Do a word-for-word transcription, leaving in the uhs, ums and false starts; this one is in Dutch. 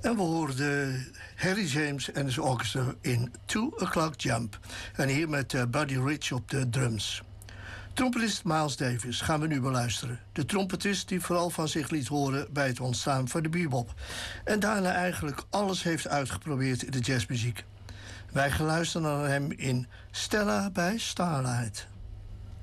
En we hoorden Harry James en zijn orchestra in Two O'Clock Jump. En hier met uh, Buddy Rich op de drums. Trompetist Miles Davis gaan we nu beluisteren. De trompetist die vooral van zich liet horen bij het ontstaan van de bebop. En daarna eigenlijk alles heeft uitgeprobeerd in de jazzmuziek. Wij gaan luisteren naar hem in Stella bij Starlight.